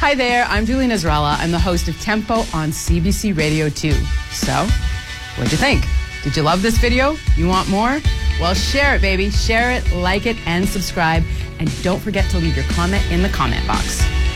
Hi there, I'm Julie Nasrallah. I'm the host of Tempo on CBC Radio 2. So, what'd you think? Did you love this video? You want more? Well, share it, baby. Share it, like it, and subscribe. And don't forget to leave your comment in the comment box.